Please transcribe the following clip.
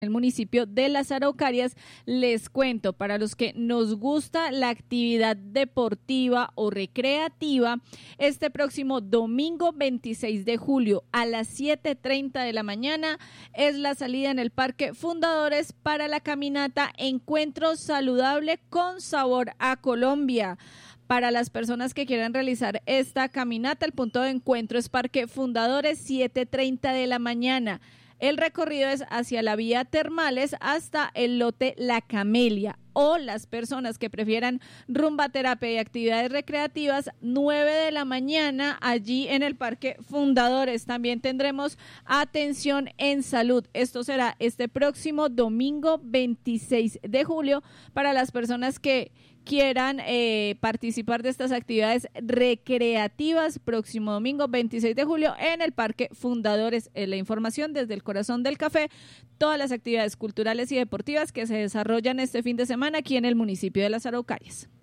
el municipio de Las Araucarias. Les cuento, para los que nos gusta la actividad deportiva o recreativa, este próximo domingo 26 de julio a las 7:30 de la mañana es la salida en el Parque Fundadores para la caminata Encuentro Saludable con Sabor a Colombia. Para las personas que quieran realizar esta caminata, el punto de encuentro es Parque Fundadores, 7:30 de la mañana. El recorrido es hacia la vía Termales hasta el lote La Camelia, o las personas que prefieran rumba terapia y actividades recreativas, 9 de la mañana allí en el Parque Fundadores. También tendremos atención en salud. Esto será este próximo domingo 26 de julio para las personas que quieran participar de estas actividades recreativas. Próximo domingo 26 de julio en el Parque Fundadores. La información desde el corazón del café, todas las actividades culturales y deportivas que se desarrollan este fin de semana aquí en el municipio de Las Araucarias.